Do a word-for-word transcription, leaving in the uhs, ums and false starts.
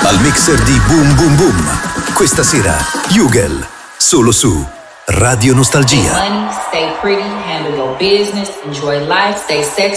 al mixer di Boom Boom Boom. Questa sera, Hugel, solo su Radio Nostalgia. Stay money, stay pretty, handle your business, enjoy life, stay sexy.